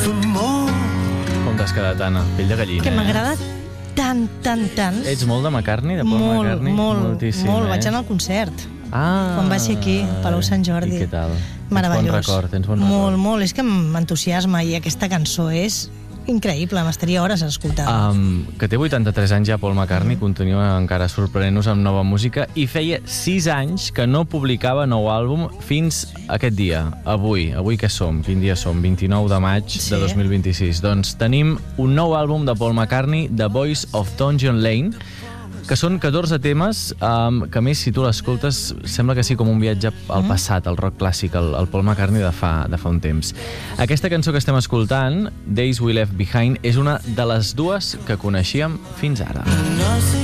Com t'has quedat, Anna? Pell de gallina. Que m'agrada tant. Ets molt de McCartney, de Paul McCartney? Moltíssim, molt. Vaig anar al concert. Ah, quan va ser aquí, Palau Sant Jordi. I què tal? Meravellós. Tens bon record. Molt. És que m'entusiasma i aquesta cançó és increïble. M'estaria hores escoltant. Que té 83 anys ja, Paul McCartney, continua encara sorprenent-nos amb nova música i feia 6 anys que no publicava nou àlbum fins aquest dia, avui que som? Quin dia som? 29 de maig de 2026. Doncs tenim un nou àlbum de Paul McCartney, The Voice of Dungeon Lane, que són 14 temes que, a més, si tu l'escoltes, sembla que sí com un viatge al passat, al rock clàssic, el Paul McCartney de fa un temps. Aquesta cançó que estem escoltant, Days We Left Behind, és una de les dues que coneixíem fins ara.